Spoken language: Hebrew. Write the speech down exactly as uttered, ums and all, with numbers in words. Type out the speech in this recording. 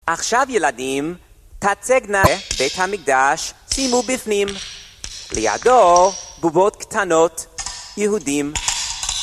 עכשיו ילדים, תצגנה בית המקדש, שימו בפנים. לידו בובות קטנות, יהודים.